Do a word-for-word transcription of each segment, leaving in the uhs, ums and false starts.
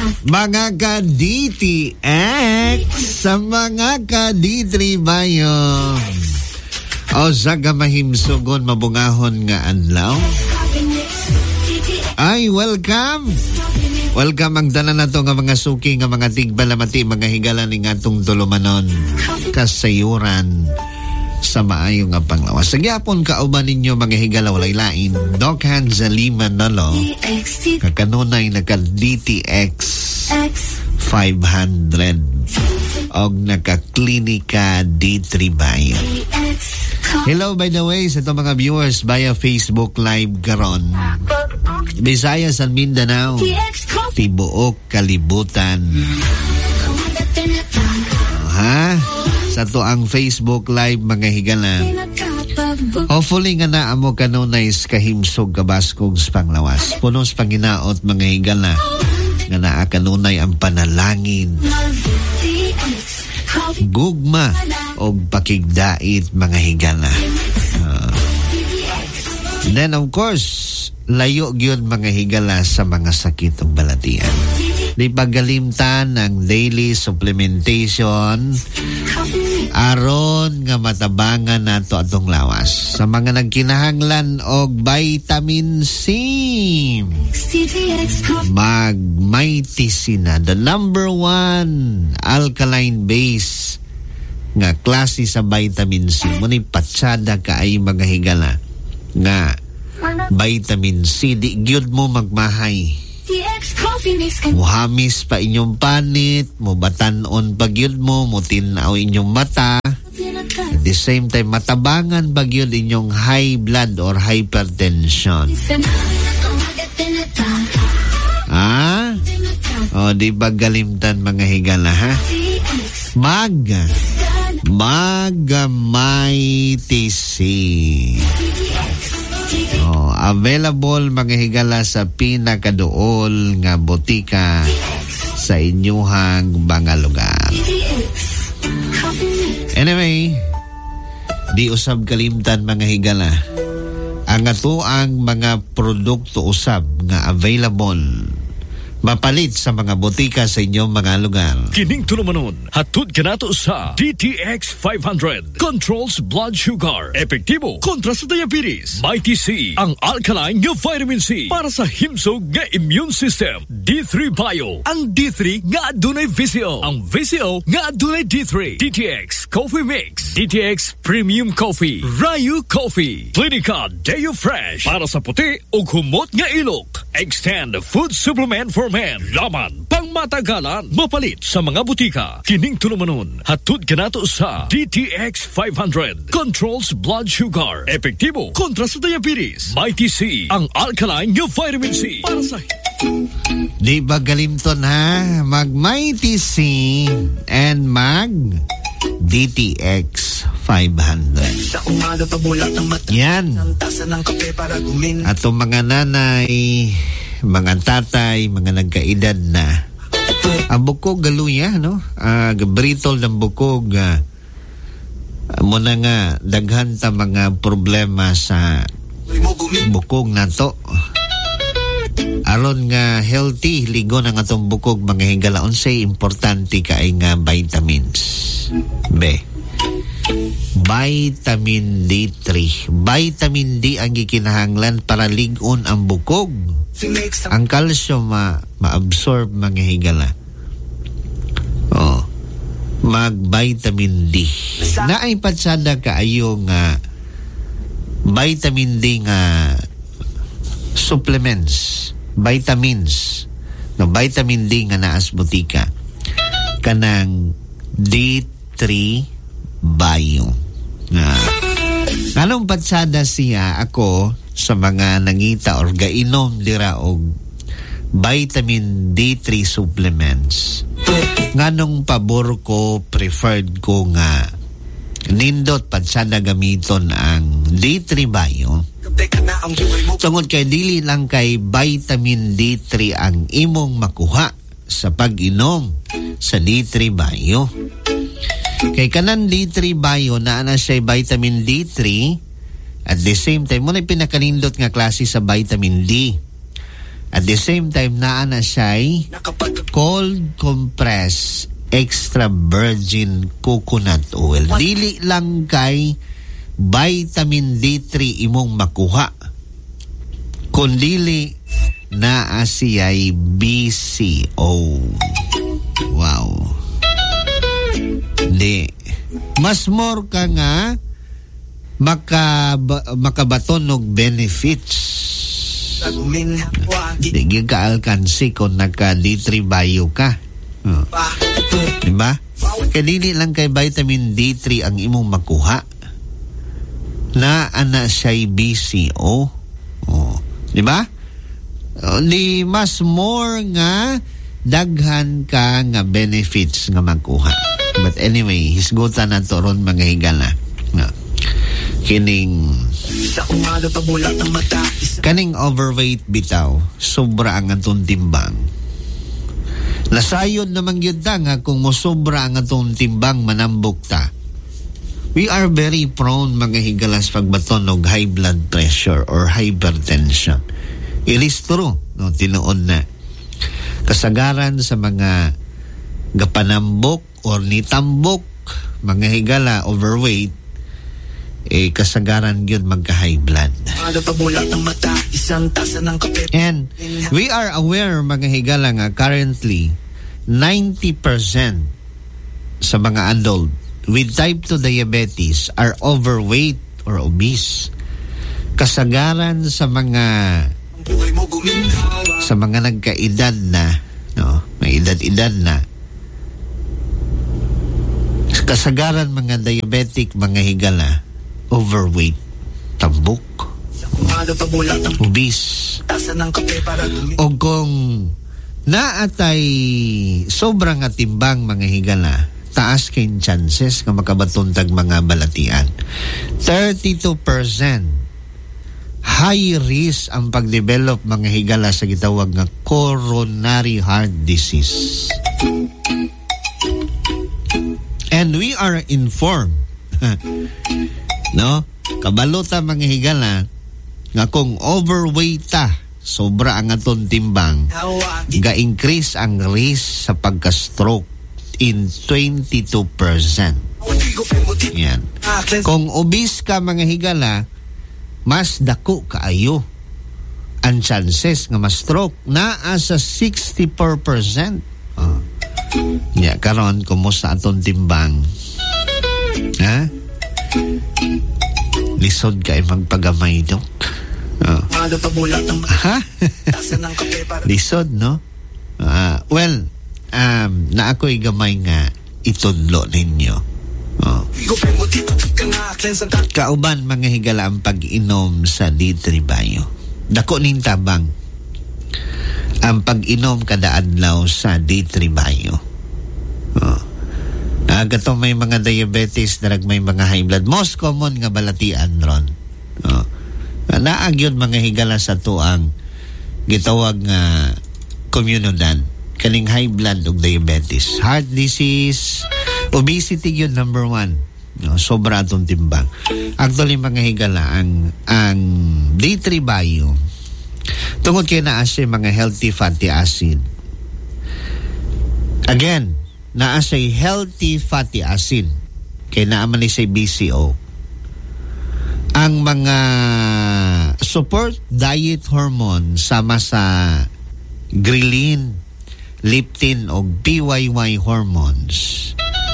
Mga ka-D T X, sa mga ka-D three bayo. O sa gamahimsugon mabungahon nga adlaw. Ay, welcome. Welcome ang tanan nato nga mga suki nga mga tigbalamati, mga higala ni ngatong tulumanon. Kasayuran sa maayo nga panglawas. Sa gyapon kauban ninyo mga higala walay lain. Doc Hanza Lima Nolo. Kakanunay naka-D T X five hundred. Og naka-klinika D three bayo. Hello by the way sa itong mga viewers via Facebook Live karon. Visayas and Mindanao. Tibuok kalibutan. Ha? Sa to ang Facebook Live mga higala. Hopefully nga na amo kanunay kahimsog kabaskog sa panglawas. Punos panginaot mga higala. Nga naa kanunay ang panalangin. Gugma o pakigdait mga higala. Uh, then of course, layo gyud mga higala sa mga sakit ug balatian. Di pagalimtan ng daily supplementation aron nga matabangan nato atong lawas sa mga nagkinahanglan og vitamin C. Magmaitisina, the number one alkaline base nga klase sa vitamin C. Muna patsada ka ay mga higala nga vitamin C. Di gyud mo magmahay. Muhamis pa inyong panit, mubatanon pagyud mo, mutinaw inyong mata. At the same time, matabangan pagyud inyong high blood or hypertension. Ah? O, di ba galimtan mga higala, ha? Mag. Magamay-tisi. Oh, available mga higala sa pinakaduol nga botika sa inyuhang mga lugar. Anyway, di usab kalimtan mga higala. Ang ato ang mga produkto usab nga available mapalit sa mga botika sa inyong mga lugar. Kining tulumanon, hatod kanato sa D T X five hundred. Controls blood sugar. Epektibo kontra sa diabetes. May T C, ang alkaline nga vitamin C para sa himsog nga immune system. D three Bio, ang D three nga adunay V C O. Ang V C O nga adunay D three. D T X Coffee Mix. D T X Premium Coffee. Rayu Coffee. Clinica Deo Fresh para sa puti ug humot nga ilok. Extend food supplement for men. Laman pang matagalan mapalit sa mga butika. Kining tulumanon, hatod kanato sa D T X five hundred. Controls blood sugar. Epektibo kontra sa diabetes. May T C, ang alkaline nga vitamin C para sa... Di ba galimton ha? Mag May T C and mag D T X five hundred. Yan. Ato mga nanay, mga tatay, mga nagkaedad na. Ang bukog galuya, no? Uh, britol ng bukog. Uh, muna nga, daghan ta mga problema sa bukog na to. Aron nga healthy, ligo ng atong bukog mga higala. Unsay importante ka ay nga vitamins. B. Vitamin D three. Vitamin D ang gikinahanglan para ligon ang bukog. Ang calcium ma ma-absorb mga higala. Oh. Mag-vitamin D. Naay patsada kaayo nga vitamin D nga supplements, vitamins. No, vitamin D nga naas butika. Kanang D three Bio. Na anong patsada siya ako sa mga nangita or gainom dira og vitamin D three supplements. Nganong pabor ko, preferred ko nga nindot patsada gamiton ang D three Bio. Tungod kay dili lang kay vitamin D three ang imong makuha sa pag-inom sa D three Bio. Kay kanan D three Bio na ana siya vitamin D three at the same time mo na pinakanindot nga klase sa vitamin D. At the same time, naa na siya'y cold compressed extra virgin coconut oil. Dili lang kay vitamin D three imong makuha, kundili naa siya'y B C O. Wow. Di. Mas more ka nga maka, makabaton og benefits. Di ka alkansi kung naka D three bio ka. Oh. Diba? Kaya dili lang kay vitamin D three ang imong makuha, na ana siya'y B C O. Oh. Diba? Oh, di mas more nga daghan ka nga benefits nga makuha. But anyway, hisgutan na to ron mga higala. No. Kining kaning overweight bitaw, sobra ang atong timbang. Nasayod namang yun ta nga kung mosobra ang atong timbang, manambok ta. We are very prone mga higalas pagbaton og high blood pressure or hypertension. It is true, no, tinuod na. Kasagaran sa mga gapanambok or nitambok, mga higala, overweight, eh kasagaran yun magka-high blood. And we are aware mga higala nga currently ninety percent sa mga adult with type two diabetes are overweight or obese. Kasagaran sa mga sa mga nagkaedad na, no, may edad-edad na, kasagaran mga diabetic mga higala, overweight, tambok, obese. O kung naatay sobrang atimbang mga higala, taas kayong chances nga makabatuntag mga balatian. thirty-two percent high risk ang pagdevelop mga higala sa gitawag nga coronary heart disease. And we are informed, no? Kabalota mga higala nga kung overweight ta, sobra ang aton timbang, ga-increase ang risk sa pagka-stroke in twenty-two percent. Yan. Kung obese ka mga higala, mas dako kaayo ang chances nga ma-stroke, naa sa sixty-four percent. Oh. Ya, karon kumusta aton timbang? Ha? Lisod ka magpagamay, Dok. Oh. Ha? Lisod, no? Uh, well, um, na ako'y gamay nga itudlo ninyo. Oh. Kauban mga higala ang pag-inom sa D three bio. Dako ning tabang ang pag-inom kada adlaw sa D three bio. Oh. Agato may mga diabetes, darag may mga high blood. Most common nga balatian ron. Oh. Naagyon mga higala sa tuang gitawag nga komunidad, kaning high blood ug diabetes, heart disease, obesity yun number one. No, sobra atong timbang. Actually mga higala, ang ang D three bio tungod kay naa siya mga healthy fatty acid. Again, naa siya healthy fatty acid kay naa man siya B C O. Ang mga support diet hormone sama sa ghrelin, leptin o P Y Y hormones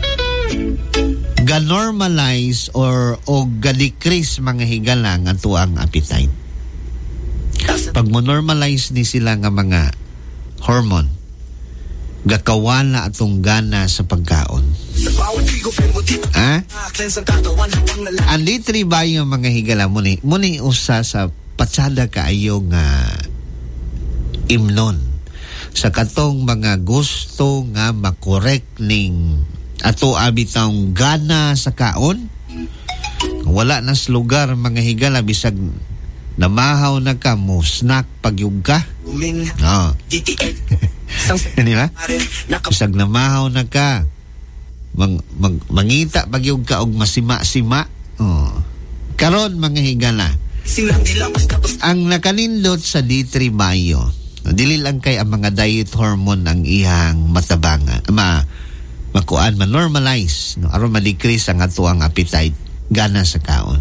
ga-normalize or o ga-decrease mga higala nga tuang appetite. Pag mo-normalize ni sila nga mga hormone, gakawala atong gana sa pagkaon. Ha? Ang D three bio mga higala muni, muni usa sa patsada kaayo nga imnon sa katong mga gusto nga makorek ning ato abitang gana sa kaon. Wala nas lugar mga higala, bisag namahaw na ka mo snack pagyug ka. Oh. Di ba? Bisag namahaw na ka mag, mag, mangita pagyug ka og masima-sima. Oh. Karon mga higala, ang nakanindot sa D three bio Dili lang kay ang mga diet hormone ang iyang matabanga, ma makuan ma-normalize, no, aron ma-decrease ang ato ang appetite gana sa kaon.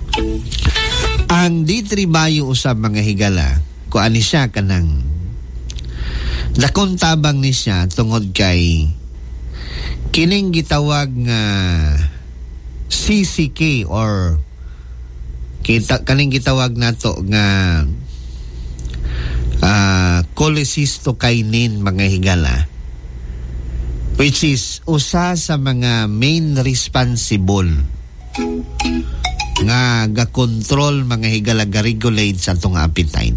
Ang D three bio usab mga higala, kuan ni siya kanang dakon tabang ni siya tungod kay kining gitawag nga C C K or kita kaning gitawag nato nga uh, cholecystokinin mga higala, which is usa sa mga main responsible nga ga-control mga higala, ga-regulate sa atong appetite.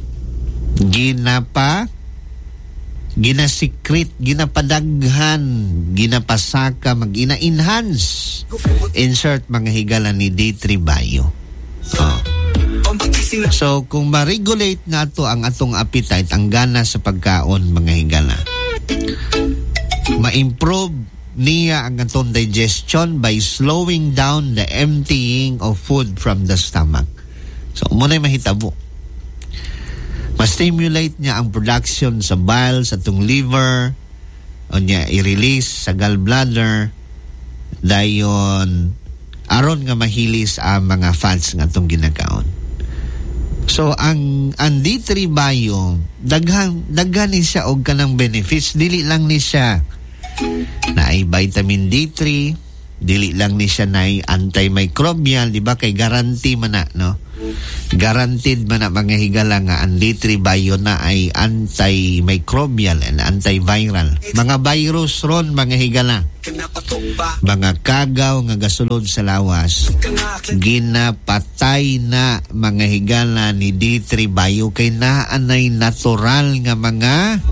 Ginapa ginasikrit, ginapadaghan, ginapasaka, mag-ina-enhance insert mga higala ni D three bio. Oh. So kung ma-regulate nato ang atong appetite, ang gana sa pagkaon mga higala, ma-improve niya ang atong digestion by slowing down the emptying of food from the stomach. So muna'y mahitabo, ma-stimulate niya ang production sa bile sa atong liver, o niya i-release sa gallbladder, dayon aron nga mahilis ang mga fats nga atong ginakaon. So ang ang D three bio daghan daghan ni siya og kanang benefits, dili lang ni siya na ay vitamin D three, dili lang ni siya na ay antimicrobial, di ba kay guarantee man na, no? Guaranteed man na mga higala nga ang D three bio na ay antimicrobial and antiviral. Mga virus ron mga higala, mga kagaw nga gasulod sa lawas, ginapatay na mga higala ni D three bio kay naanay natural nga mga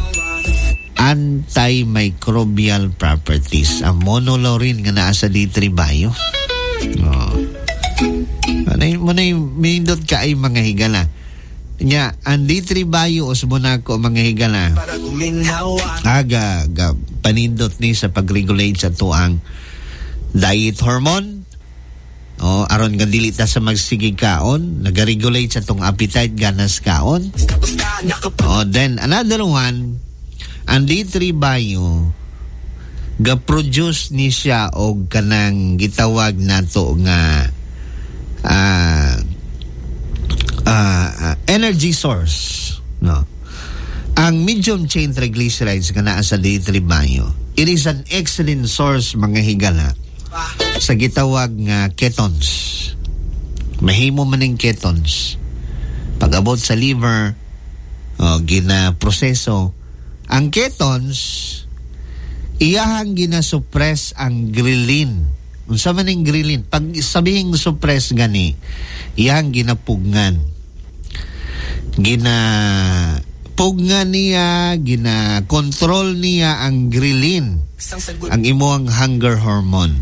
antimicrobial properties. Ang monolaurin nga naa sa D three bio. Oh. Manay manay mindot ka ay mga higala. Nya ang D three bio us mo na ko mga higala. Aga ga panindot ni sa pag-regulate sa tuang diet hormone. O aron nga dili ta sa magsigig kaon, nag-regulate sa tong appetite ganas kaon. O then another one, ang D three bio ga-produce ni siya og kanang gitawag nato nga uh, uh, uh, energy source, no? Ang medium chain triglycerides nga naa sa D three bio, it is an excellent source mga higala sa gitawag nga ketones. Mahimo man ning ketones pag abot sa liver, oh, gina-proseso ang ketones, iyahang ginasuppress ang ghrelin. Unsa man ning ghrelin? Pag sabihing suppress gani, iyahang ginapugngan. Gina pugnan niya, gina-control niya ang ghrelin, ang imong hunger hormone.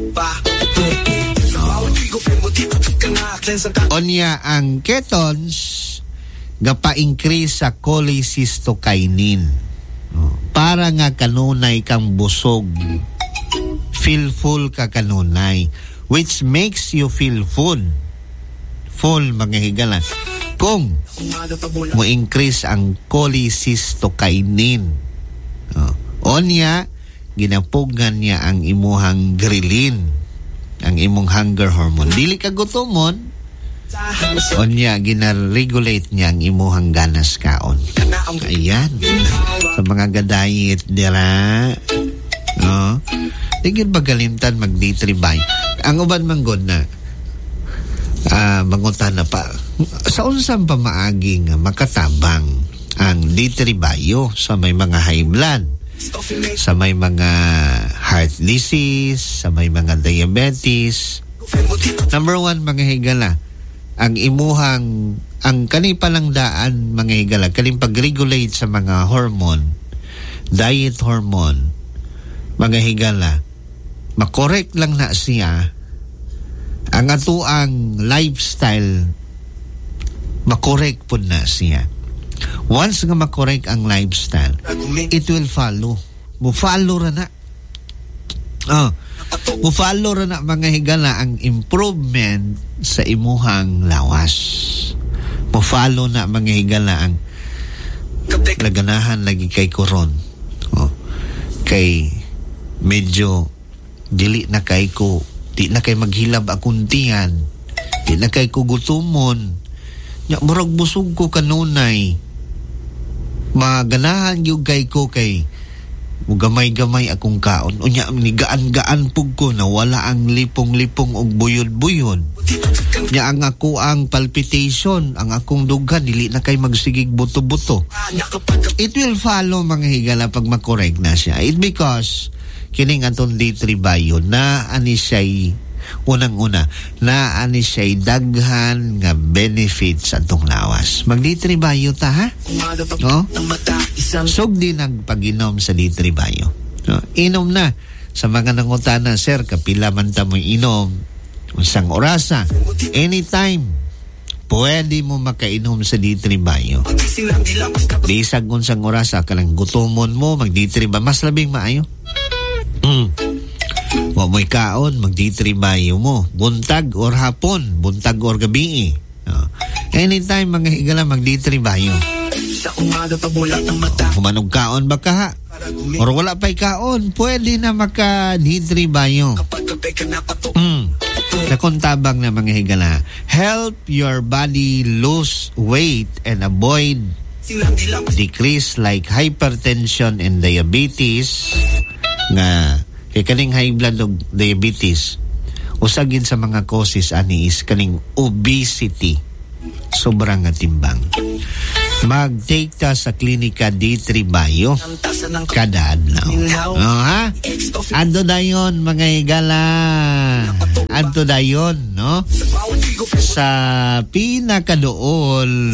Onya ang ketones gapa-increase sa cholecystokinin para nga kanunay kang busog, feel full ka kanunay, which makes you feel full full mga higala kung mo increase ang cholecystokinin. Onya ginapugan niya ang imuhang ghrelin, ang imong hunger hormone. Dili ka gutomon, onya gina-regulate niya ang imuhang ganas kaon. Ayan, sa mga gadayit dira, no? Tigil bagalimtan mag D three bio. Ang uban manggod na uh, mangutan na pa sa unsang pamaagi nga makatabang ang D three bio sa may mga high blood, sa may mga heart disease, sa may mga diabetes. Number one mga higala, ang imuhang ang kani palang daan mga higala kaning pag-regulate sa mga hormone, diet hormone mga higala, makorek lang na siya ang atuang lifestyle, makorek po na siya. Once nga makorek ang lifestyle, it will follow. Mo-follow ra na. Oh, mo-follow ra na mga higala ang improvement sa imuhang lawas. Mo-follow na mga higala ang laganahan lagi kay koron. Oh. Kay medyo dili na kay ko, di na kay maghilab akuntihan, di na kay ko gutumon. Nya murag busog ko kanunay. Maganahan yung kay ko kay gamay-gamay akong kaon. Unya ni gaan-gaan pug ko na wala ang lipong-lipong og buyod-buyod. Nya ang ako ang palpitation, ang akong dughan dili na kay magsigig buto-buto. It will follow mga higala pag makorek na siya. It because kining atong D three bio na ani siya'y unang-una na ani siya'y daghan nga benefits atong lawas. Mag D three bio ta ha? No? Sog din ang pag-inom sa D three bio. No? Inom na. Sa mga nangutana, sir, kapila man ta mo inom, unsang orasa, anytime, pwede mo makainom sa D three bio. Bisag unsang orasa, kalang gutomon mo, mag D three bio, mas labing maayo. Hmm. Wa mo'y kaon, mag D three bio mo. Buntag or hapon, buntag or gabi. No? Anytime, mga higala, mag D three bio. Kumanog kaon ba ka ha? Or wala pa'y kaon, pwede na maka D three bio. Mm. Nakuntabang na mga higala, help your body lose weight and avoid decrease like hypertension and diabetes. Nga kay kaning high blood o diabetes, usagin sa mga causes ani is kaning obesity, sobrang timbang. Mag-take ta sa klinika D three bio kada adlaw. Oh, ha? Ando dayon mga higala. Ando dayon, no? Sa pinakadool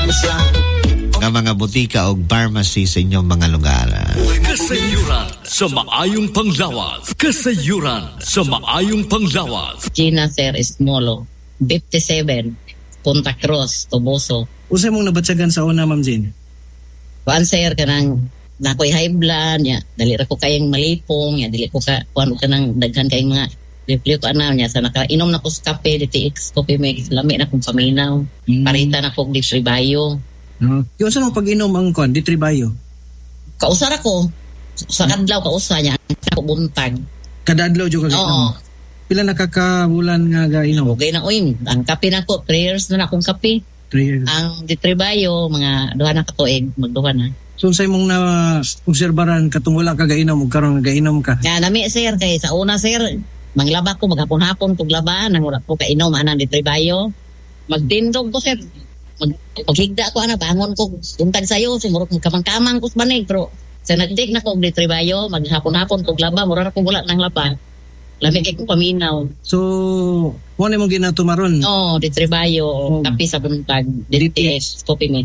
nga mga butika o pharmacy sa inyong mga lugar. Kasayuran sa maayong panglawas. Kasayuran sa maayong panglawas. Gina Sir Esmolo, fifty-seven, Punta Cruz, Toboso. Usay mong nabatsagan sa una, Ma'am Jean? Kuan sir, kanang nakoy high blood, ya, dali ra ko kayang malipong, ya, dili ko ka, kuan ka nang daghan kayong mga liplip ana niya, sa nakainom na ko sa kape, D T X, kopi may lami na kong paminaw, mm. parita na ko D three bio. Uh, yung saan mo pag-inom ang kuan, D three bio? Kausar ako, sa kadlaw kausa niya, ako buntag. Kadadlaw dyo kag-inom? Oo. Pila nakakabulan nga ga-inom? Okay na uy, ang kape na ko, three years na na akong kape. Ang D three bio, mga duha na katuig, magduha na. So sa imong na obserbaran katong wala ka gainom ug karon gainom ka. Ya nami sir kay sa una sir, manglaba ko maghapon-hapon kog laba nang wala ko kainom anang D three bio. Magtindog ko sir. Mag paghigda ko ana bangon ko buntag sayo siguro kamang-kamang ko sa banig pero sa nagdig na ko D three bio maghapon-hapon kog laba mura ko wala nang laba. Lamig kay ko paminaw. So, wala mong ginatumaron? Oo, oh, D three bio, oh. Kapi sa buntag, D T S, kopi me.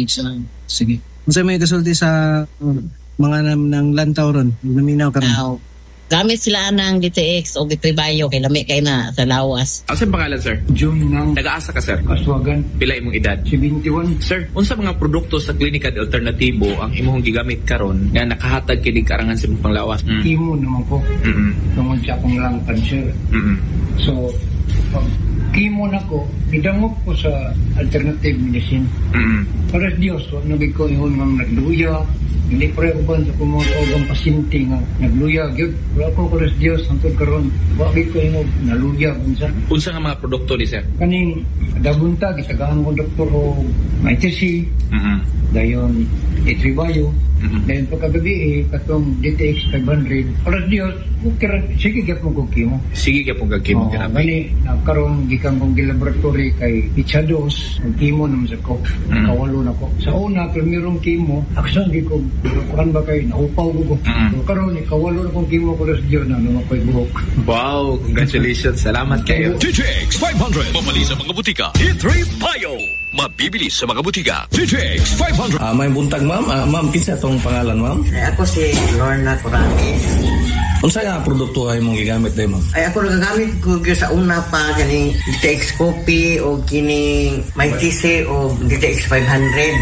Sige. Masaya may kasulti sa uh, mga nam, ng lantaw ron, naminaw ka ron? Oh. Gamit sila ng D T X o D three bio, kay lamig kay na sa lawas. Ano sa pangalan, sir? June ng Nag-aasa ka, sir? Kaswagan. Pila imong edad? seventy-one. Sir, unsa mga produkto sa klinika de alternatibo ang imong gigamit karon nga nakahatag kini karangan sa imong panglawas? Mm. Chemo naman ko. Mm-mm. Tungod sa akong lung cancer. Mm-mm. So, pag chemo na ko, idangop ko sa alternative medicine. Mm-mm. Para Diyos, nagig ko yung mga nagluya, hindi pre uban sa kumotog pasyente nga nagluya gyud. Wala ko para Diyos hangtod karon. Bakit ko yung naluya unsa? Unsa nga mga produkto ni sir? Kaning dabunta gitagaan ko doktor o may T C. Mm-mm. Dayon D three bio. Mm-hmm. Dahil pagkagabi eh, katong D T X five hundred, para Diyos, okay, sige ka pong kukimo. Sige ka pong kukimo. Oo, gani, nakaroon, gikan kong gilaboratory kay Ichados, ang kimo naman sa ko, mm-hmm. Kawalo na ko. Sa una, kung mayroong kimo, aksan di ko, kuhan ba kayo, naupaw ko ko. Mm-hmm. So, karoon, eh, kawalo na kong kimo ko sa Diyos na naman ko'y buhok. Wow, congratulations. Salamat kayo. D T X five hundred, mabali sa mga butika. D three bio, mabibili sa mga butika. D T X five hundred. Uh, may buntag, ma'am. Uh, ma'am, kinsa itong pangalan, ma'am? Ay, ako si Lorna Coramis. Unsa nga produkto ay mong gigamit day, ma'am? Ay, ako nagagamit ko sa una pa kaning D T X Coffee o kining may T C o D T X five hundred.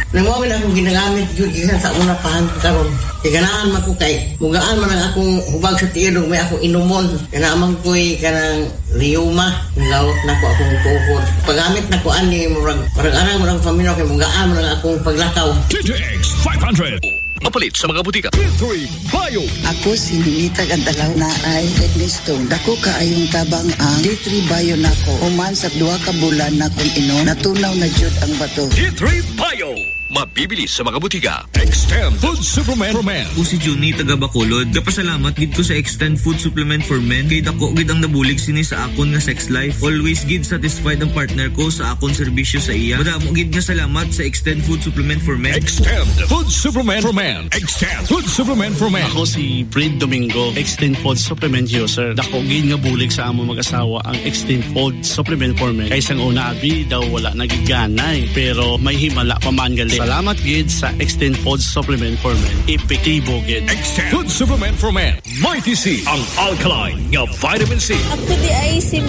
Nangawin akong ginagamit yun isa sa una pa hanggang karon. Kaya ganaan man ko kay, mugaan man ang akong hubag sa tiilog, may akong inumon. Ganaan ko'y kanang liuma, nagawat na ko akong tuhod. Paggamit na ko ani, murag, murag arang murag pamilya kay mugaan man ang akong paglakaw. T T X five hundred. Papalit sa mga butika. T three Bio. Ako si Ninita Gandalaw na ay Ernesto. Dako ka ayong tabang ang T three Bio nako. Human sa duha ka bulan na kung ino, natunaw na jud ang bato. T three Bio. Mabibili sa mga butika. Extend Food Supplement for Men. Ako si Juni, taga Bacolod. Kapasalamat gid ko sa Extend Food Supplement for Men. Kay dako gid ang nabulig sini sa akon nga sex life. Always gid satisfied ang partner ko sa akon serbisyo sa iya. Madamo gid nga salamat sa Extend Food Supplement for Men. Extend Food Supplement for Men. Extend Food Supplement for Men. Ako si Fred Domingo, Extend Food Supplement user. Dako gid nga bulig sa among mag-asawa ang Extend Food Supplement for Men. Kaysa ang una abi daw wala nagiganay, pero may himala pa man gali. Salamat gid sa Extend Food Supplement for Men. Epektibo gid. Extend Food Supplement for Men. Mighty C, ang alkaline nga vitamin C. Ako di ay si